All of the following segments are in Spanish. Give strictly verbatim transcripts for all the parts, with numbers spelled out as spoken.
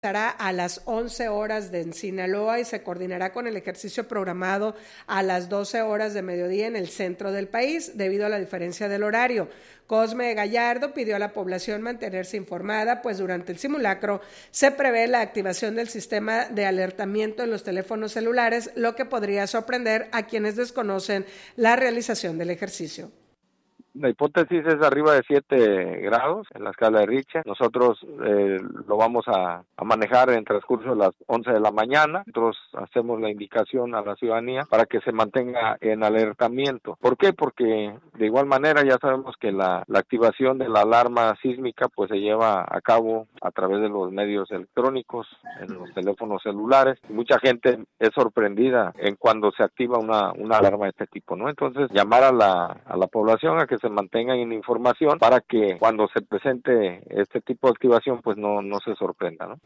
Estará a las once horas de en Sinaloa y se coordinará con el ejercicio programado a las doce horas de mediodía en el centro del país, debido a la diferencia del horario. Cosme Gallardo pidió a la población mantenerse informada, pues durante el simulacro se prevé la activación del sistema de alertamiento en los teléfonos celulares, lo que podría sorprender a quienes desconocen la realización del ejercicio. La hipótesis es arriba de siete grados en la escala de Richter. Nosotros eh, lo vamos a, a manejar en transcurso de las once de la mañana. Nosotros hacemos la indicación a la ciudadanía para que se mantenga en alertamiento. ¿Por qué? Porque de igual manera ya sabemos que la, la activación de la alarma sísmica pues se lleva a cabo a través de los medios electrónicos, en los teléfonos celulares. Y mucha gente es sorprendida en cuando se activa una, una alarma de este tipo, ¿no? Entonces, llamar a la, a la población a que se mantengan en información para que cuando se presente este tipo de activación pues no, no se sorprenda, ¿no?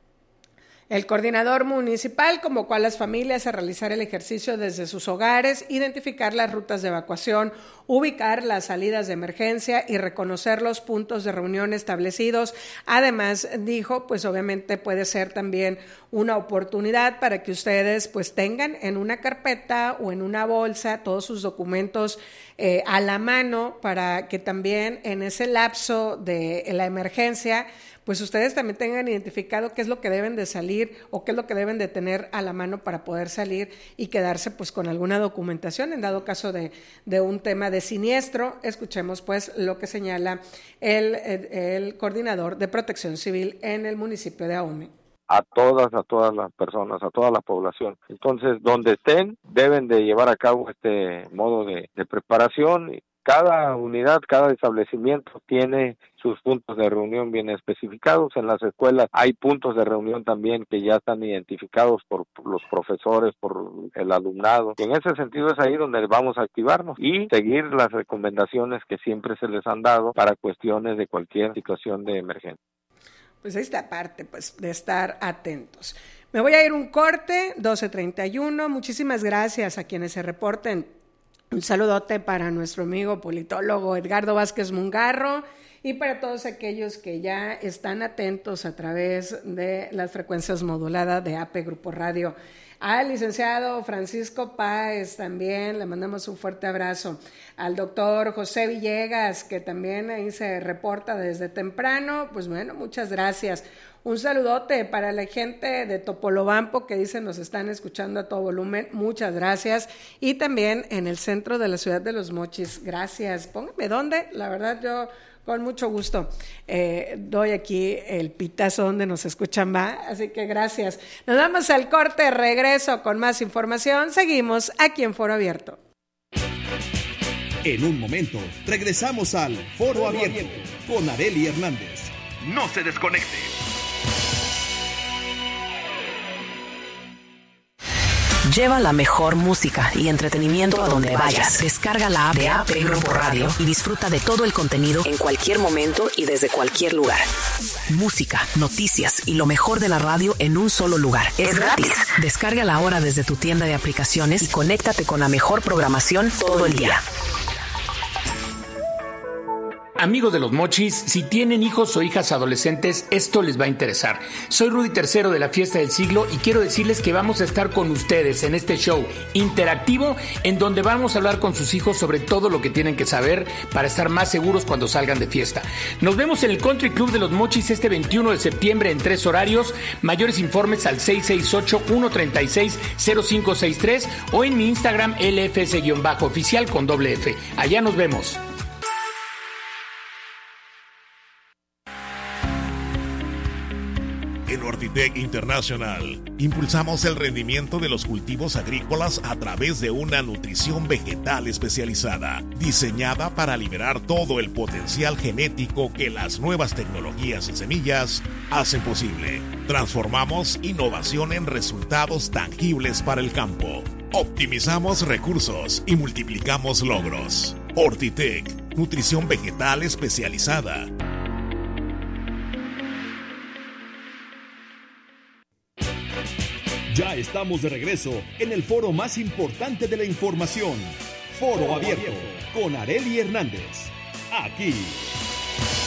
El coordinador municipal convocó a las familias a realizar el ejercicio desde sus hogares, identificar las rutas de evacuación, ubicar las salidas de emergencia y reconocer los puntos de reunión establecidos. Además, dijo, pues obviamente puede ser también una oportunidad para que ustedes pues tengan en una carpeta o en una bolsa todos sus documentos eh, a la mano, para que también en ese lapso de la emergencia pues ustedes también tengan identificado qué es lo que deben de salir o qué es lo que deben de tener a la mano para poder salir y quedarse pues con alguna documentación en dado caso de, de un tema de siniestro. Escuchemos pues lo que señala el, el, el coordinador de Protección Civil en el municipio de Ahome. A todas, a todas las personas, a toda la población. Entonces, donde estén, deben de llevar a cabo este modo de, de preparación. Cada unidad, cada establecimiento tiene sus puntos de reunión bien especificados. En las escuelas hay puntos de reunión también que ya están identificados por los profesores, por el alumnado. Y en ese sentido es ahí donde vamos a activarnos y seguir las recomendaciones que siempre se les han dado para cuestiones de cualquier situación de emergencia. Pues esta parte, pues, de estar atentos. Me voy a ir un corte, doce treinta y uno. Muchísimas gracias a quienes se reporten. Un saludote para nuestro amigo politólogo Edgardo Vázquez Mungarro y para todos aquellos que ya están atentos a través de las frecuencias moduladas de A P Grupo Radio. Al licenciado Francisco Páez también le mandamos un fuerte abrazo. Al doctor José Villegas, que también ahí se reporta desde temprano, pues bueno, muchas gracias. Un saludote para la gente de Topolobampo que dice nos están escuchando a todo volumen, muchas gracias. Y también en el centro de la ciudad de Los Mochis, gracias. Póngame dónde, la verdad yo con mucho gusto eh, doy aquí el pitazo donde nos escuchan más, así que gracias. Nos damos al corte, regreso con más información, seguimos aquí en Foro Abierto. En un momento, regresamos al Foro, Foro Abierto, Abierto con Arely Hernández. No se desconecte. Lleva la mejor música y entretenimiento a donde vayas. Descarga la app de A P Grupo Radio y disfruta de todo el contenido en cualquier momento y desde cualquier lugar. Música, noticias y lo mejor de la radio en un solo lugar. Es gratis. Descárgala ahora desde tu tienda de aplicaciones y conéctate con la mejor programación todo el día. Amigos de Los Mochis, si tienen hijos o hijas adolescentes, esto les va a interesar. Soy Rudy Tercero de la Fiesta del Siglo y quiero decirles que vamos a estar con ustedes en este show interactivo en donde vamos a hablar con sus hijos sobre todo lo que tienen que saber para estar más seguros cuando salgan de fiesta. Nos vemos en el Country Club de Los Mochis este veintiuno de septiembre en tres horarios. Mayores informes al seis seis ocho, uno tres seis, cero cinco seis tres o en mi Instagram L F S-oficial con doble F. Allá nos vemos. En Ortitec International, impulsamos el rendimiento de los cultivos agrícolas a través de una nutrición vegetal especializada, diseñada para liberar todo el potencial genético que las nuevas tecnologías y semillas hacen posible. Transformamos innovación en resultados tangibles para el campo. Optimizamos recursos y multiplicamos logros. Ortitec, nutrición vegetal especializada. Ya estamos de regreso en el foro más importante de la información, Foro Abierto, con Arely Hernández. Aquí